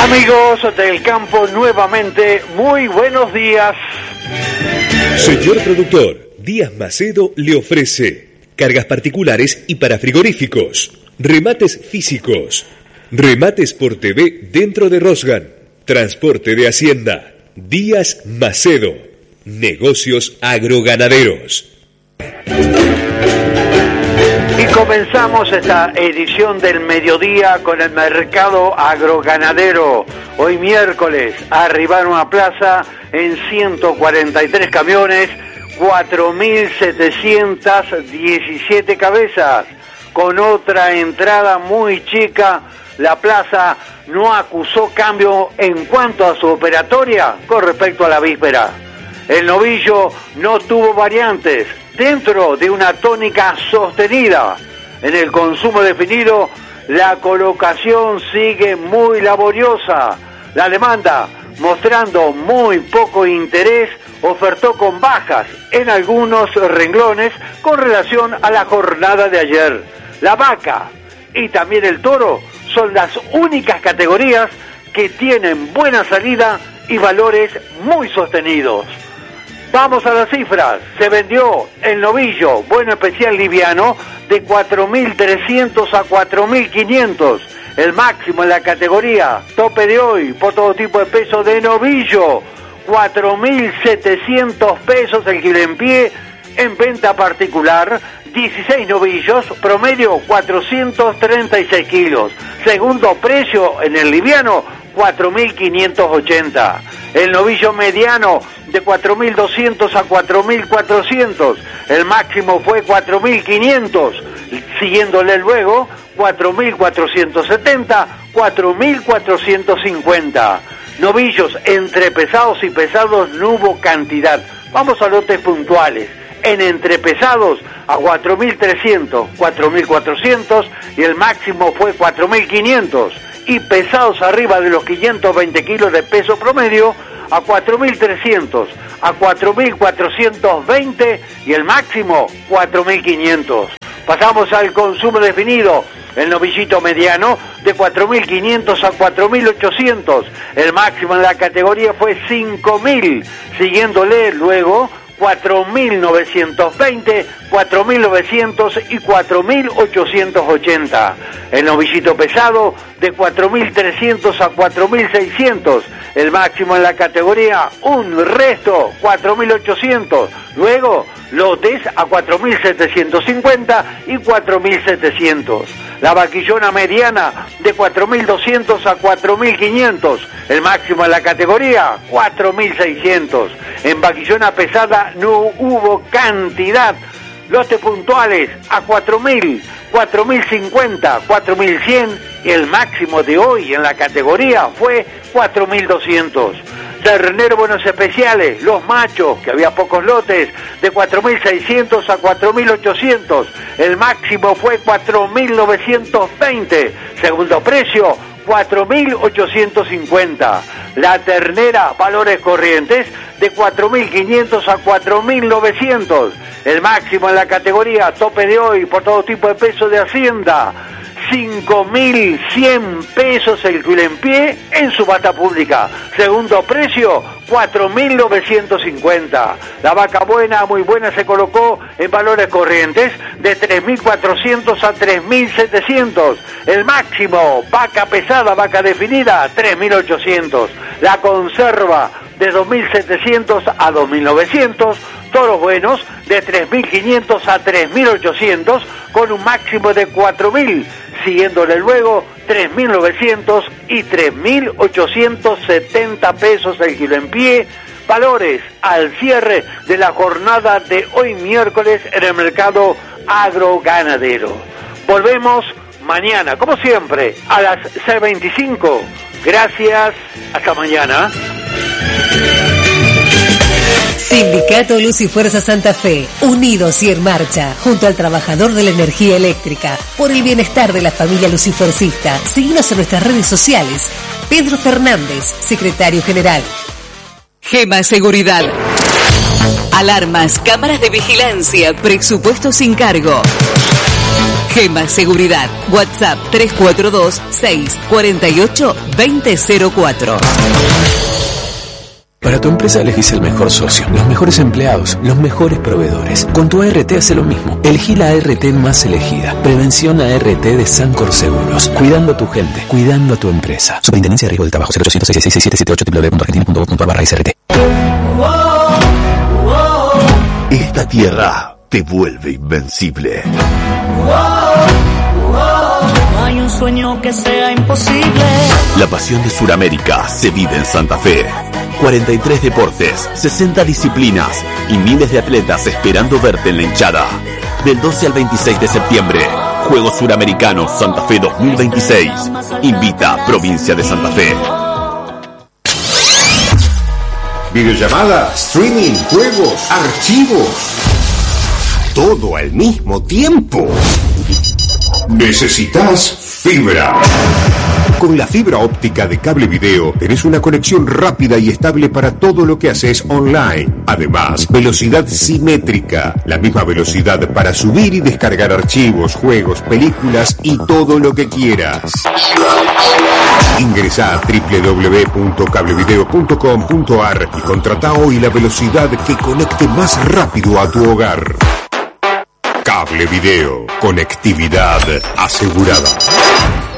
Amigos del campo, nuevamente, muy buenos días. Señor productor, Díaz Macedo le ofrece cargas particulares y para frigoríficos, remates físicos, remates por TV dentro de Rosgan, transporte de hacienda. Díaz Macedo, negocios agroganaderos. Y comenzamos esta edición del mediodía con el mercado agroganadero. Hoy miércoles arribaron a plaza en 143 camiones, 4.717 cabezas. Con otra entrada muy chica, la plaza no acusó cambio en cuanto a su operatoria con respecto a la víspera. El novillo no tuvo variantes, dentro de una tónica sostenida. En el consumo definido, la colocación sigue muy laboriosa. La demanda, mostrando muy poco interés, ofertó con bajas en algunos renglones con relación a la jornada de ayer. La vaca y también el toro son las únicas categorías que tienen buena salida y valores muy sostenidos. Vamos a las cifras. Se vendió el novillo bueno especial liviano de 4.300 a 4.500. El máximo en la categoría tope de hoy por todo tipo de peso de novillo. 4.700 pesos el kilo en pie. En venta particular, 16 novillos, promedio 436 kilos. Segundo precio en el liviano, 4.580. El novillo mediano de 4.200 a 4.400. El máximo fue 4.500. Siguiéndole luego, 4.470, 4.450. Novillos entre pesados y pesados no hubo cantidad. Vamos a lotes puntuales. En entrepesados a 4.300, 4.400 y el máximo fue 4.500. Y pesados arriba de los 520 kilos de peso promedio a 4.300, a 4.420 y el máximo 4.500. Pasamos al consumo definido. El novillito mediano de 4.500 a 4.800. El máximo en la categoría fue 5.000. Siguiéndole luego 4.920, 4.900 y 4.880. El novillito pesado de 4.300 a 4.600. El máximo en la categoría, un resto, 4.800. Luego, lotes a 4.750 y 4.700. La vaquillona mediana de 4.200 a 4.500. El máximo en la categoría, 4.600. En vaquillona pesada no hubo cantidad. Lotes puntuales a 4.000, 4.050, 4.100 y el máximo de hoy en la categoría fue 4.200. Ternero buenos especiales, los machos, que había pocos lotes, de 4.600 a 4.800. El máximo fue 4.920. Segundo precio, 4.850. La ternera, valores corrientes, de 4.500 a 4.900. El máximo en la categoría, tope de hoy, por todo tipo de peso de hacienda, 5.100 pesos el kilo en pie en subasta pública. Segundo precio, 4.950. La vaca buena, muy buena, se colocó en valores corrientes de 3.400 a 3.700. El máximo, vaca pesada, vaca definida, 3.800. La conserva de 2.700 a 2.900. Toros buenos de 3.500 a 3.800 con un máximo de 4.000. Siguiéndole luego 3.900 y 3.870 pesos el kilo en pie. Valores al cierre de la jornada de hoy miércoles en el mercado agroganadero. Volvemos mañana, como siempre, a las 6:25. Gracias, hasta mañana. Sindicato Luz y Fuerza Santa Fe, unidos y en marcha, junto al trabajador de la energía eléctrica, por el bienestar de la familia lucifercista. Síguenos en nuestras redes sociales. Pedro Fernández, secretario general. Gema Seguridad. Alarmas, cámaras de vigilancia, presupuesto sin cargo. Gema Seguridad. WhatsApp 342-648-2004. Para tu empresa elegís el mejor socio, los mejores empleados, los mejores proveedores. Con tu ART hace lo mismo. Elegí la ART más elegida. Prevención ART de Sancor Seguros. Cuidando a tu gente, cuidando a tu empresa. Superintendencia de Riesgo del Trabajo 0800 666 www.argentina.gov.ar/ART. Esta tierra te vuelve invencible. No hay un sueño que sea imposible. La pasión de Sudamérica se vive en Santa Fe. 43 deportes, 60 disciplinas y miles de atletas esperando verte en la hinchada. Del 12 al 26 de septiembre, Juegos Suramericanos Santa Fe 2026. Invita Provincia de Santa Fe. Videollamada, streaming, juegos, archivos. Todo al mismo tiempo. Necesitas fibra. Con la fibra óptica de Cable Video tenés una conexión rápida y estable para todo lo que haces online. Además, velocidad simétrica, la misma velocidad para subir y descargar archivos, juegos, películas y todo lo que quieras. Ingresá a www.cablevideo.com.ar y contratá hoy la velocidad que conecte más rápido a tu hogar. Cable Video, conectividad asegurada.